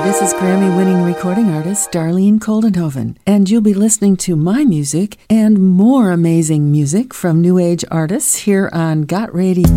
This is Grammy-winning recording artist Darlene Koldenhoven, and you'll be listening to my music and more amazing music from New Age artists here on Got Radio.